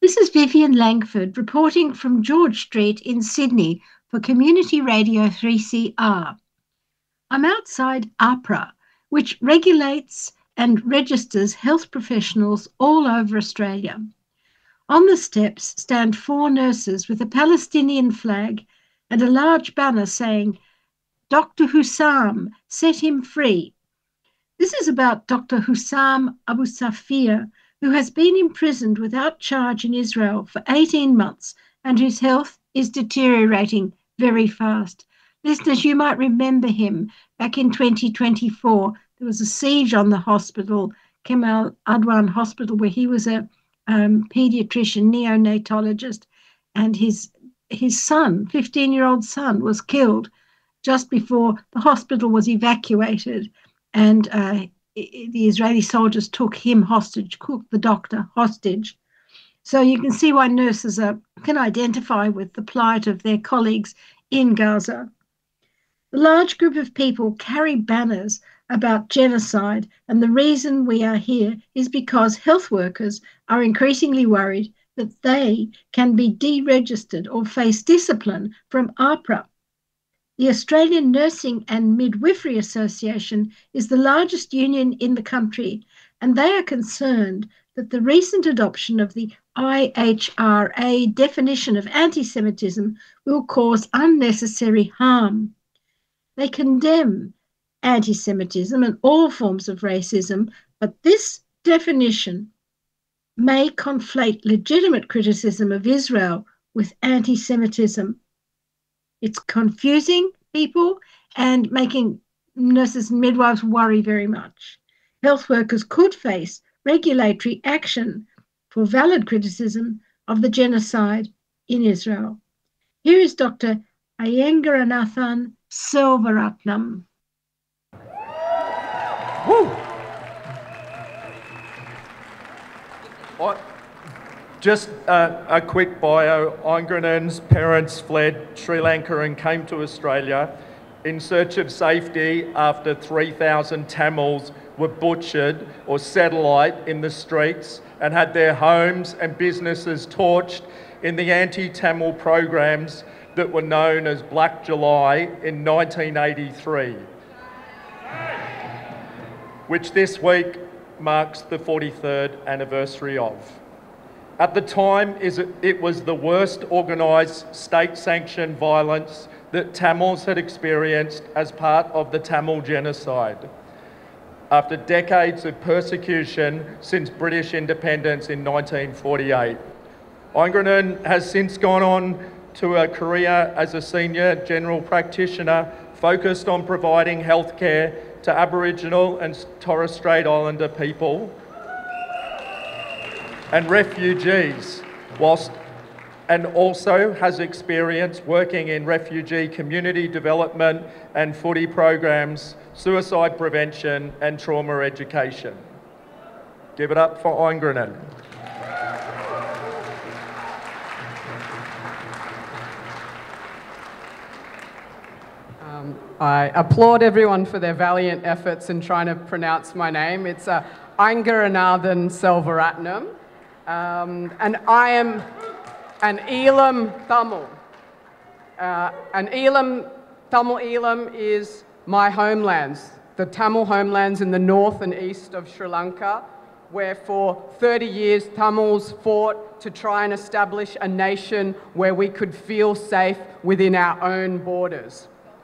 This is Vivian Langford reporting from George Street in Sydney for Community Radio 3CR. I'm outside AHPRA, which regulates and registers health professionals all over Australia. On the steps stand 4 nurses with a Palestinian flag and a large banner saying, "Dr. Hussam, set him free." This is about Dr. Hussam Abu Safir, who has been imprisoned without charge in Israel for 18 months and whose health is deteriorating very fast. Listeners, you might remember him back in 2024. There was a siege on the hospital, Kemal Adwan Hospital, where he was a pediatrician, neonatologist, and his son, 15-year-old son, was killed just before the hospital was evacuated. And the Israeli soldiers took him hostage, the doctor hostage. So you can see why nurses can identify with the plight of their colleagues in Gaza. The large group of people carry banners about genocide, and the reason we are here is because health workers are increasingly worried that they can be deregistered or face discipline from AHPRA. The Australian Nursing and Midwifery Association is the largest union in the country, and they are concerned that the recent adoption of the IHRA definition of anti-Semitism will cause unnecessary harm. They condemn anti-Semitism and all forms of racism, but this definition may conflate legitimate criticism of Israel with anti-Semitism. It's confusing people and making nurses and midwives worry very much. Health workers could face regulatory action for valid criticism of the genocide in Israel. Here is Dr. Ayengaranathan Selvaratnam. Woo! Just a quick bio. Ayengaran's parents fled Sri Lanka and came to Australia in search of safety after 3,000 Tamils were butchered or satellite in the streets and had their homes and businesses torched in the anti-Tamil programs that were known as Black July in 1983, which this week marks the 43rd anniversary of. At the time, it was the worst organised state-sanctioned violence that Tamils had experienced as part of the Tamil genocide, after decades of persecution since British independence in 1948. Ayengaran has since gone on to a career as a senior general practitioner focused on providing healthcare to Aboriginal and Torres Strait Islander people and refugees, and also has experience working in refugee community development and footy programs, suicide prevention and trauma education. Give it up for Ayengaran. I applaud everyone for their valiant efforts in trying to pronounce my name. It's Ayengaranathan Selvaratnam, and I am an Elam Tamil. Tamil Elam is my homelands, the Tamil homelands in the north and east of Sri Lanka, where for 30 years Tamils fought to try and establish a nation where we could feel safe within our own borders.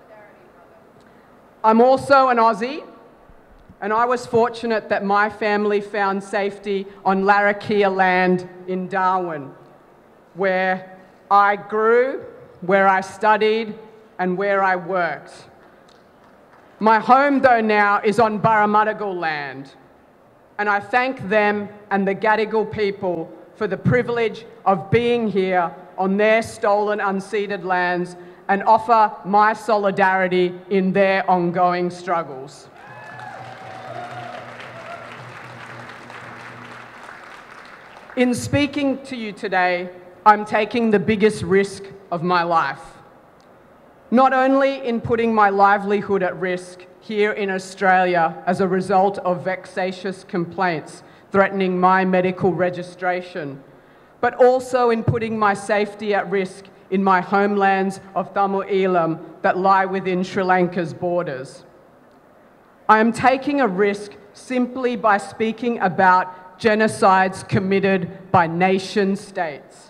I'm also an Aussie, and I was fortunate that my family found safety on Larrakia land in Darwin, where I grew, where I studied, and where I worked. My home, though, now is on Barramadagal land, and I thank them and the Gadigal people for the privilege of being here on their stolen, unceded lands and offer my solidarity in their ongoing struggles. In speaking to you today, I'm taking the biggest risk of my life. Not only in putting my livelihood at risk here in Australia as a result of vexatious complaints threatening my medical registration, but also in putting my safety at risk in my homelands of Tamil Eelam that lie within Sri Lanka's borders. I am taking a risk simply by speaking about genocides committed by nation states.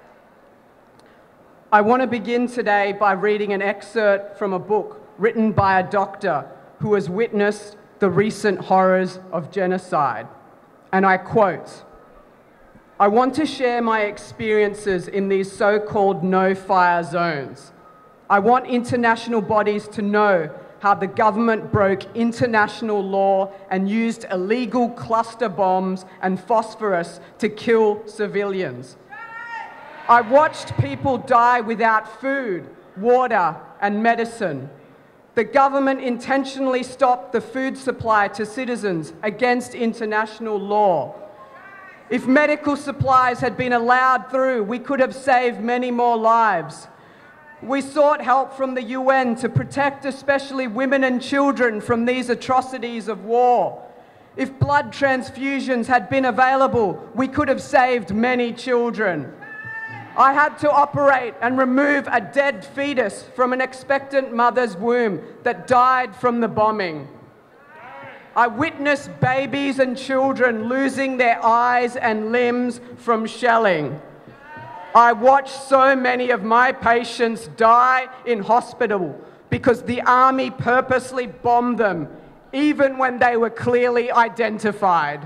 I want to begin today by reading an excerpt from a book written by a doctor who has witnessed the recent horrors of genocide. And I quote, "I want to share my experiences in these so-called no-fire zones. I want international bodies to know how the government broke international law and used illegal cluster bombs and phosphorus to kill civilians. I watched people die without food, water, and medicine. The government intentionally stopped the food supply to citizens against international law. If medical supplies had been allowed through, we could have saved many more lives. We sought help from the UN to protect especially women and children from these atrocities of war. If blood transfusions had been available, we could have saved many children. I had to operate and remove a dead fetus from an expectant mother's womb that died from the bombing. I witnessed babies and children losing their eyes and limbs from shelling. I watched so many of my patients die in hospital because the army purposely bombed them, even when they were clearly identified."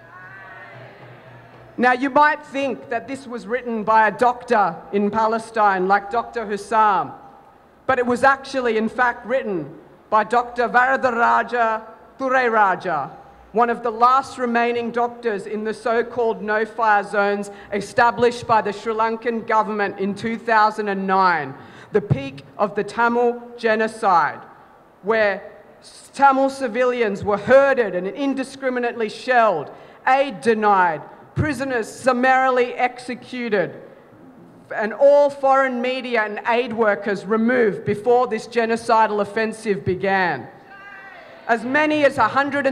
Now, you might think that this was written by a doctor in Palestine, like Dr. Hussam, but it was actually, in fact, written by Dr. Varadaraja Thurayraja, one of the last remaining doctors in the so-called no-fire zones established by the Sri Lankan government in 2009, the peak of the Tamil genocide, where Tamil civilians were herded and indiscriminately shelled, aid denied, prisoners summarily executed, and all foreign media and aid workers removed before this genocidal offensive began. As many as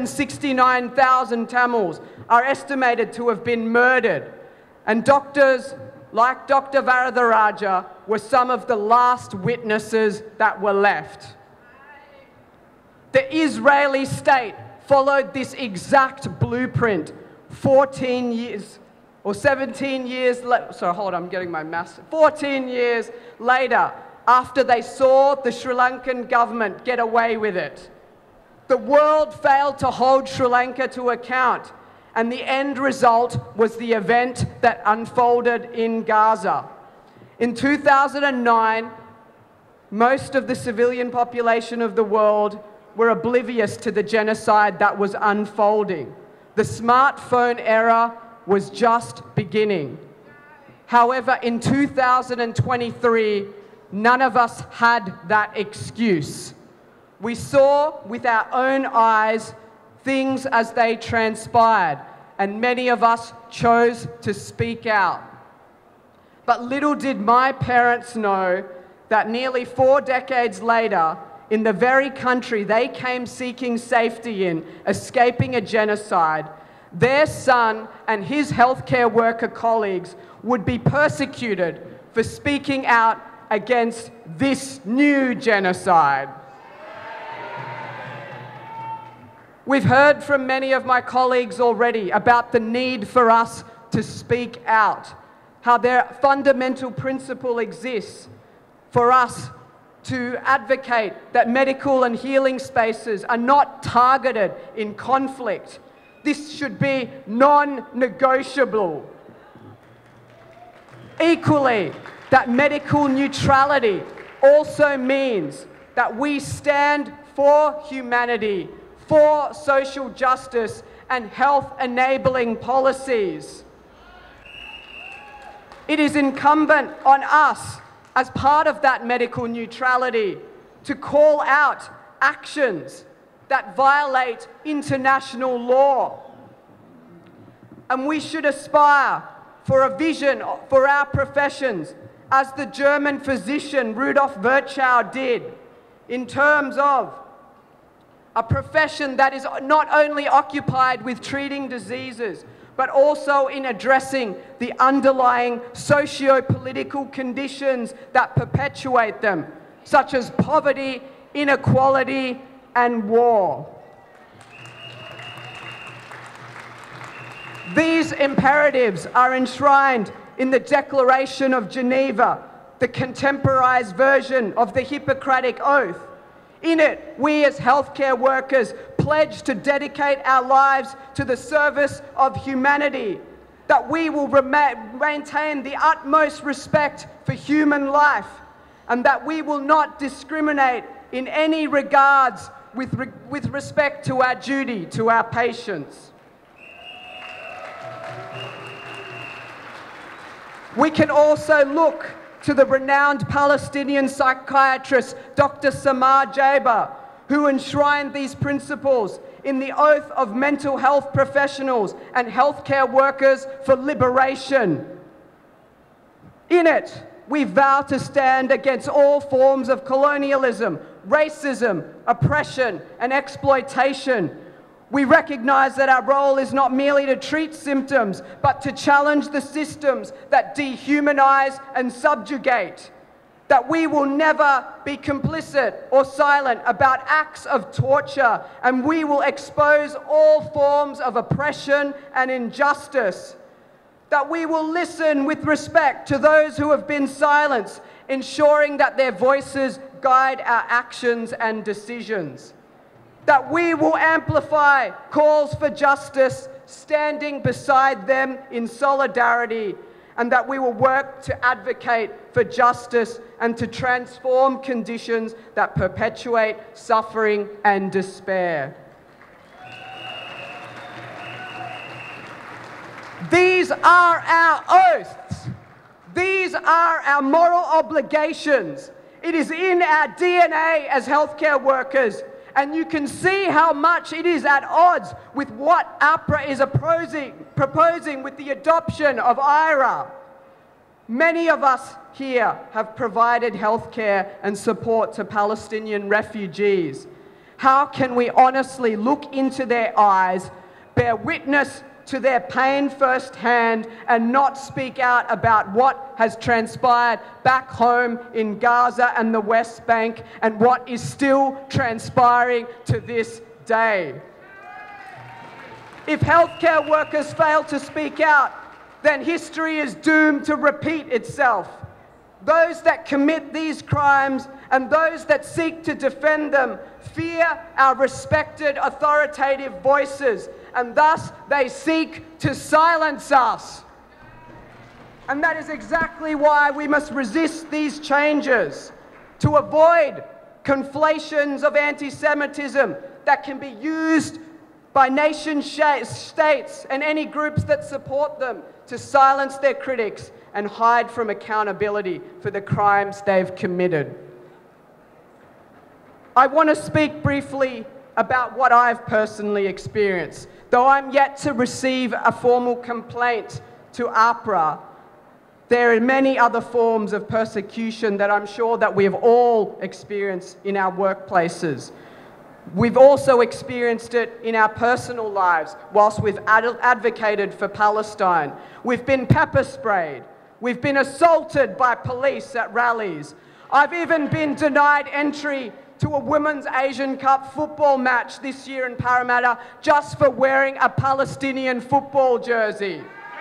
169,000 Tamils are estimated to have been murdered, and doctors like Dr. Varadaraja were some of the last witnesses that were left. The Israeli state followed this exact blueprint 14 years or 17 years later, sorry, hold on, I'm getting my maths. 14 years later, after they saw the Sri Lankan government get away with it. The world failed to hold Sri Lanka to account, and the end result was the event that unfolded in Gaza. In 2009, most of the civilian population of the world were oblivious to the genocide that was unfolding. The smartphone era was just beginning. However, in 2023, none of us had that excuse. We saw with our own eyes things as they transpired, and many of us chose to speak out. But little did my parents know that nearly 4 decades later, in the very country they came seeking safety in, escaping a genocide, their son and his healthcare worker colleagues would be persecuted for speaking out against this new genocide. We've heard from many of my colleagues already about the need for us to speak out, how their fundamental principle exists for us to advocate that medical and healing spaces are not targeted in conflict. This should be non-negotiable. Equally, that medical neutrality also means that we stand for humanity, for social justice and health-enabling policies. It is incumbent on us, as part of that medical neutrality, to call out actions that violate international law. And we should aspire for a vision for our professions, as the German physician Rudolf Virchow did, in terms of a profession that is not only occupied with treating diseases, but also in addressing the underlying socio-political conditions that perpetuate them, such as poverty, inequality, and war. These imperatives are enshrined in the Declaration of Geneva, the contemporized version of the Hippocratic Oath. In it, we as healthcare workers pledge to dedicate our lives to the service of humanity, that we will maintain the utmost respect for human life, and that we will not discriminate in any regards with respect to our duty to our patients. We can also look to the renowned Palestinian psychiatrist Dr. Samar Jaber, who enshrined these principles in the Oath of Mental Health Professionals and Healthcare Workers for Liberation. In it, we vow to stand against all forms of colonialism, racism, oppression, and exploitation. We recognise that our role is not merely to treat symptoms, but to challenge the systems that dehumanise and subjugate. That we will never be complicit or silent about acts of torture, and we will expose all forms of oppression and injustice. That we will listen with respect to those who have been silenced, ensuring that their voices guide our actions and decisions. That we will amplify calls for justice, standing beside them in solidarity, and that we will work to advocate for justice and to transform conditions that perpetuate suffering and despair. These are our oaths. These are our moral obligations. It is in our DNA as healthcare workers, and you can see how much it is at odds with what AHPRA is proposing with the adoption of IHRA. Many of us here have provided healthcare and support to Palestinian refugees. How can we honestly look into their eyes, bear witness to their pain firsthand, and not speak out about what has transpired back home in Gaza and the West Bank, and what is still transpiring to this day? If healthcare workers fail to speak out, then history is doomed to repeat itself. Those that commit these crimes and those that seek to defend them fear our respected authoritative voices, and thus they seek to silence us. And that is exactly why we must resist these changes, to avoid conflations of anti-Semitism that can be used by nation states and any groups that support them to silence their critics and hide from accountability for the crimes they've committed. I want to speak briefly about what I've personally experienced. Though I'm yet to receive a formal complaint to AHPRA, there are many other forms of persecution that I'm sure that we have all experienced in our workplaces. We've also experienced it in our personal lives whilst we've advocated for Palestine. We've been pepper sprayed. We've been assaulted by police at rallies. I've even been denied entry to a Women's Asian Cup football match this year in Parramatta just for wearing a Palestinian football jersey.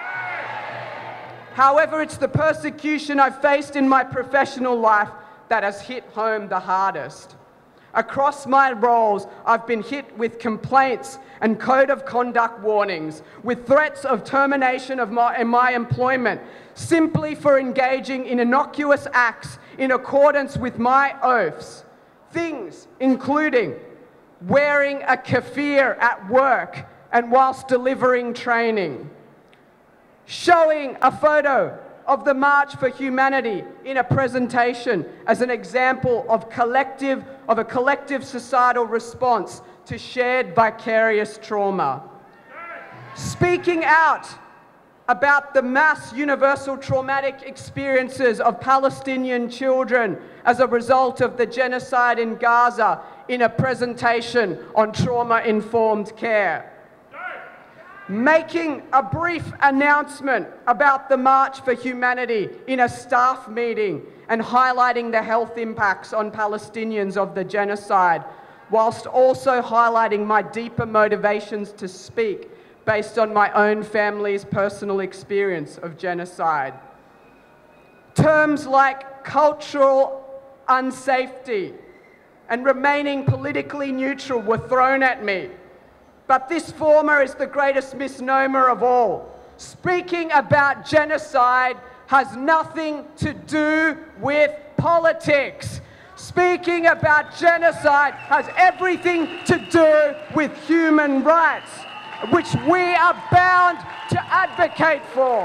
However, it's the persecution I've faced in my professional life that has hit home the hardest. Across my roles, I've been hit with complaints and code of conduct warnings, with threats of termination of my employment, simply for engaging in innocuous acts in accordance with my oaths. Things including wearing a keffiyeh at work and whilst delivering training, showing a photo of the March for Humanity in a presentation as an example of a collective societal response to shared vicarious trauma. Speaking out about the mass universal traumatic experiences of Palestinian children as a result of the genocide in Gaza in a presentation on trauma-informed care. making a brief announcement about the March for Humanity in a staff meeting and highlighting the health impacts on Palestinians of the genocide, whilst also highlighting my deeper motivations to speak based on my own family's personal experience of genocide. Terms like cultural unsafety and remaining politically neutral were thrown at me. But this former is the greatest misnomer of all. Speaking about genocide has nothing to do with politics. Speaking about genocide has everything to do with human rights, which we are bound to advocate for.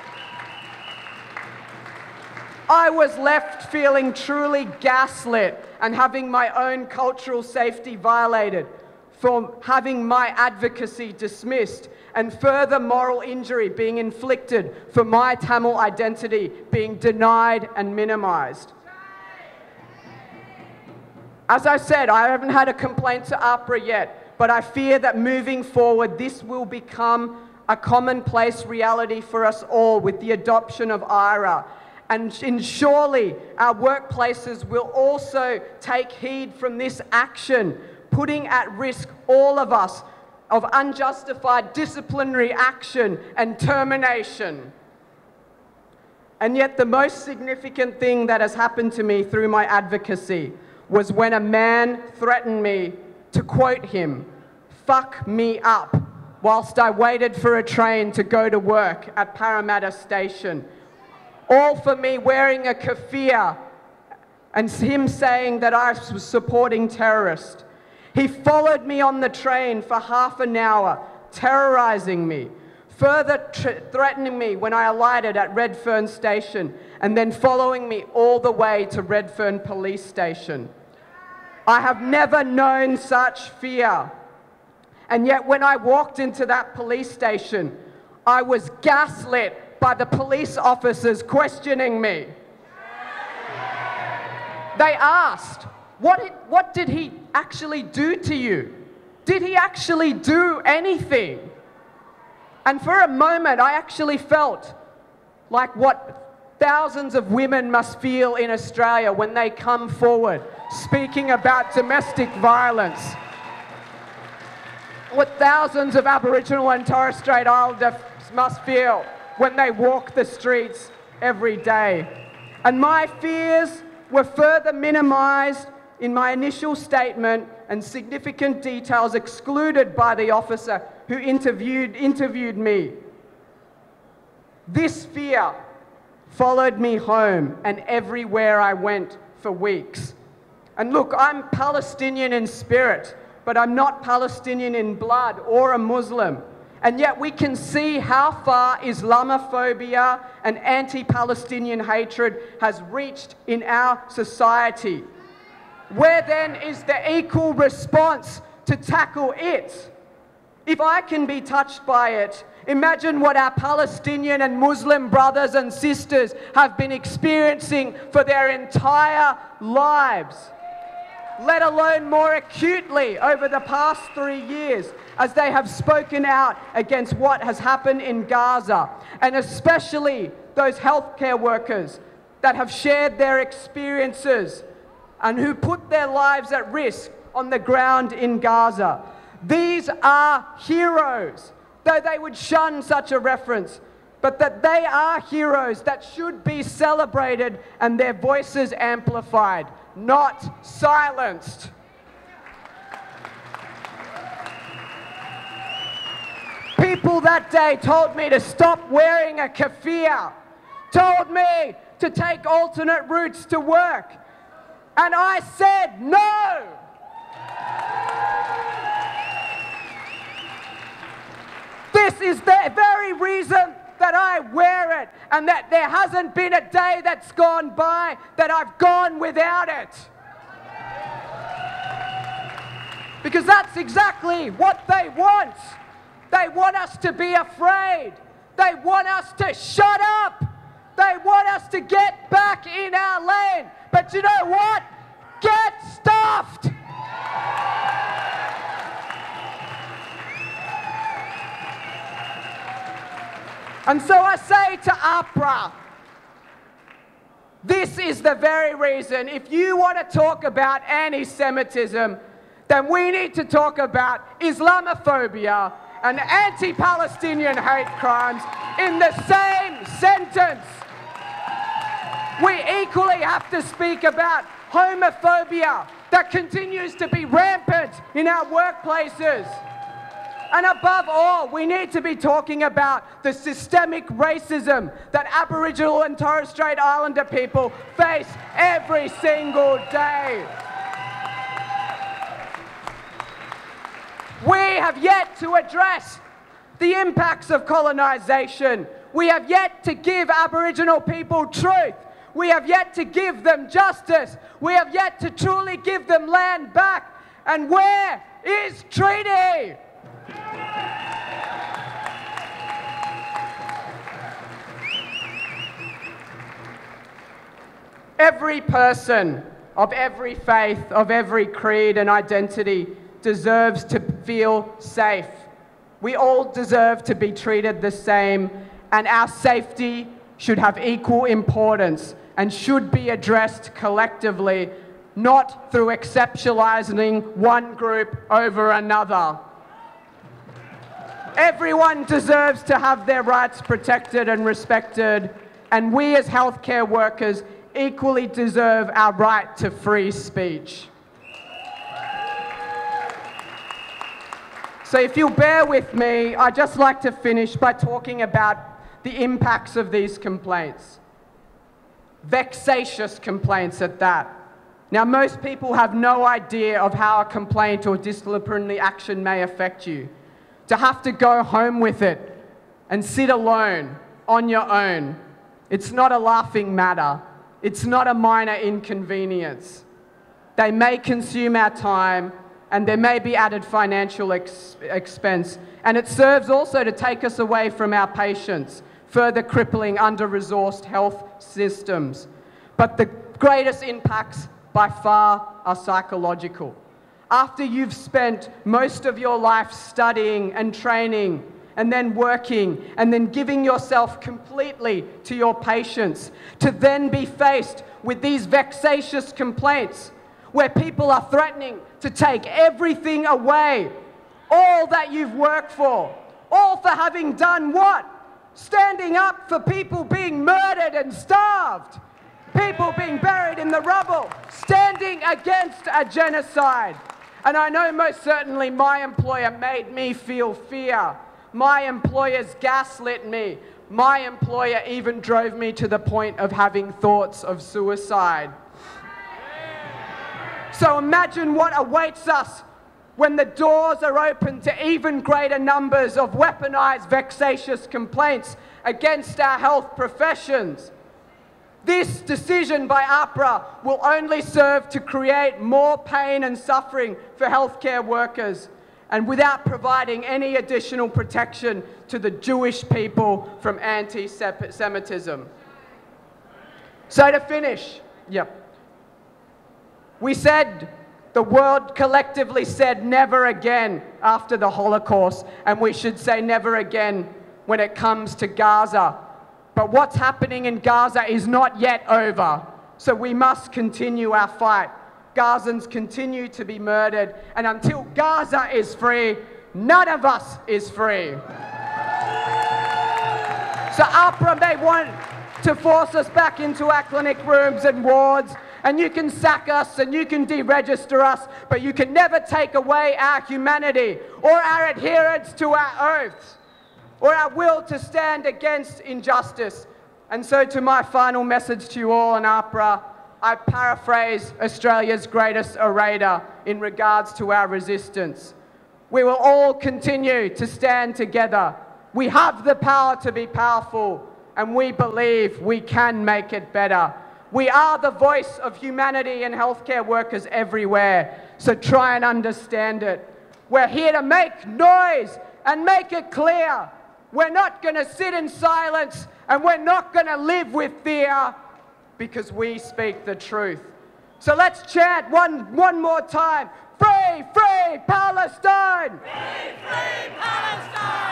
I was left feeling truly gaslit and having my own cultural safety violated, for having my advocacy dismissed, and further moral injury being inflicted for my Tamil identity being denied and minimised. As I said, I haven't had a complaint to AHPRA yet, but I fear that moving forward this will become a commonplace reality for us all with the adoption of IHRA. And surely our workplaces will also take heed from this action, putting at risk all of us of unjustified disciplinary action and termination. And yet the most significant thing that has happened to me through my advocacy was when a man threatened me to, quote him, "fuck me up," whilst I waited for a train to go to work at Parramatta Station. All for me wearing a keffiyeh and him saying that I was supporting terrorists. He followed me on the train for half an hour, terrorising me, further threatening me when I alighted at Redfern Station, and then following me all the way to Redfern Police Station. I have never known such fear. And yet when I walked into that police station, I was gaslit by the police officers questioning me. They asked, what did he actually do to you? Did he actually do anything? And for a moment, I actually felt like what thousands of women must feel in Australia when they come forward speaking about domestic violence. What thousands of Aboriginal and Torres Strait Islanders must feel when they walk the streets every day. And my fears were further minimised in my initial statement and significant details excluded by the officer who interviewed me. This fear followed me home and everywhere I went for weeks. And look, I'm Palestinian in spirit, but I'm not Palestinian in blood or a Muslim. And yet we can see how far Islamophobia and anti-Palestinian hatred has reached in our society. Where then is the equal response to tackle it? If I can be touched by it, imagine what our Palestinian and Muslim brothers and sisters have been experiencing for their entire lives, let alone more acutely over the past 3 years as they have spoken out against what has happened in Gaza, and especially those healthcare workers that have shared their experiences and who put their lives at risk on the ground in Gaza. These are heroes, though they would shun such a reference, but that they are heroes that should be celebrated and their voices amplified, not silenced. People that day told me to stop wearing a keffiyeh, told me to take alternate routes to work, and I said no. This is the very reason that I wear it, and that there hasn't been a day that's gone by that I've gone without it. Because that's exactly what they want. They want us to be afraid. They want us to shut up. They want us to get back in our lane. But you know what? Get stuffed. And so I say to AHPRA, this is the very reason, if you want to talk about anti-Semitism, then we need to talk about Islamophobia and anti-Palestinian hate crimes in the same sentence. We equally have to speak about homophobia that continues to be rampant in our workplaces. And above all, we need to be talking about the systemic racism that Aboriginal and Torres Strait Islander people face every single day. We have yet to address the impacts of colonisation. We have yet to give Aboriginal people truth. We have yet to give them justice. We have yet to truly give them land back. And where is treaty? Every person of every faith, of every creed and identity deserves to feel safe. We all deserve to be treated the same, and our safety should have equal importance and should be addressed collectively, not through exceptionalizing one group over another. Everyone deserves to have their rights protected and respected, and we as healthcare workers equally deserve our right to free speech. So if you'll bear with me, I'd just like to finish by talking about the impacts of these complaints. Vexatious complaints at that. Now, most people have no idea of how a complaint or disciplinary action may affect you. To have to go home with it and sit alone on your own, it's not a laughing matter. It's not a minor inconvenience. They may consume our time, and there may be added financial expense, and it serves also to take us away from our patients, further crippling under-resourced health systems. But the greatest impacts by far are psychological. After you've spent most of your life studying and training and then working and then giving yourself completely to your patients, to then be faced with these vexatious complaints where people are threatening to take everything away, all that you've worked for, all for having done what? Standing up for people being murdered and starved, people being buried in the rubble, standing against a genocide. And I know most certainly my employer made me feel fear. My employers gaslit me. My employer even drove me to the point of having thoughts of suicide. So imagine what awaits us when the doors are open to even greater numbers of weaponized, vexatious complaints against our health professions. This decision by AHPRA will only serve to create more pain and suffering for healthcare workers, and without providing any additional protection to the Jewish people from anti-Semitism. So to finish, we said, the world collectively said never again after the Holocaust, and we should say never again when it comes to Gaza. But what's happening in Gaza is not yet over, so we must continue our fight. Gazans continue to be murdered, and until Gaza is free, none of us is free. So AHPRA may want to force us back into our clinic rooms and wards, and you can sack us and you can deregister us, but you can never take away our humanity or our adherence to our oaths or our will to stand against injustice. And so to my final message to you all in AHPRA, I paraphrase Australia's greatest orator in regards to our resistance. We will all continue to stand together. We have the power to be powerful, and we believe we can make it better. We are the voice of humanity and healthcare workers everywhere, so try and understand it. We're here to make noise and make it clear. We're not going to sit in silence, and we're not going to live with fear, because we speak the truth. So let's chant one more time. Free, free Palestine! Free, free Palestine! From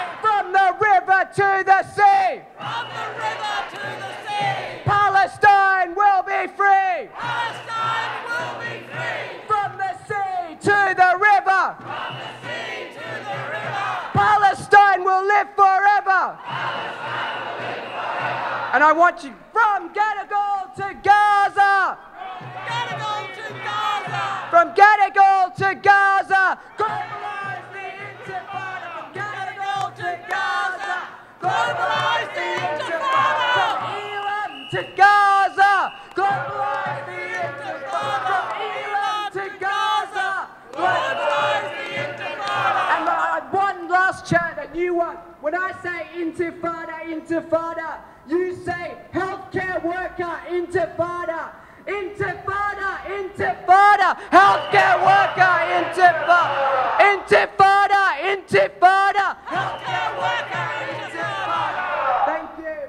From the river to the sea. From the river to the sea. Palestine will be free. Palestine will be free. From the sea to the river. From the sea to the river. Palestine will live forever. Palestine will live forever. And I want you from Gadigal to Gaza. Gadigal to Gaza. From Gadigal to Gaza. Globalise the Intifada. From Gadigal to Gaza. Globalise the Intifada. From Elam to Gaza. Globalise the Intifada. From Elam to Gaza. Globalise the Intifada. And one last chant, a new one. When I say Intifada, Intifada, you say healthcare worker, Intifada. Intifada, Intifada, healthcare worker, Intifada. Intifada, Intifada, healthcare worker, Intifada. Thank you.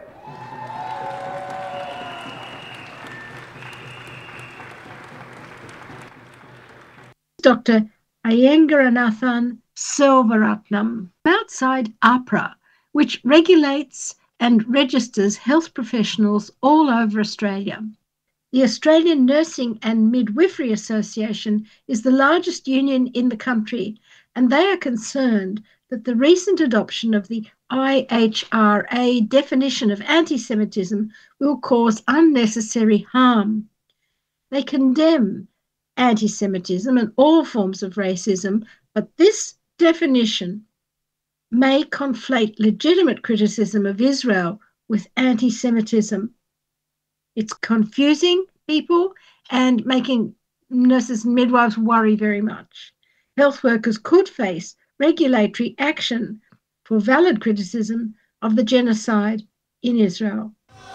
Dr. Ayengaranathan Selvaratnam. Outside AHPRA, which regulates and registers health professionals all over Australia. The Australian Nursing and Midwifery Association is the largest union in the country, and they are concerned that the recent adoption of the IHRA definition of anti-Semitism will cause unnecessary harm. They condemn anti-Semitism and all forms of racism, but this definition may conflate legitimate criticism of Israel with anti-Semitism. It's confusing people and making nurses and midwives worry very much. Health workers could face regulatory action for valid criticism of the genocide in Israel.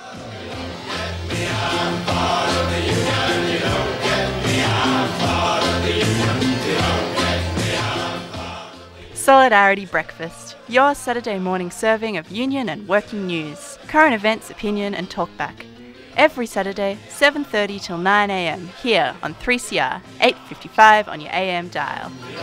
Solidarity Breakfast, your Saturday morning serving of union and working news, current events, opinion and talkback. Every Saturday, 7:30 till 9 a.m, here on 3CR, 855 on your AM dial.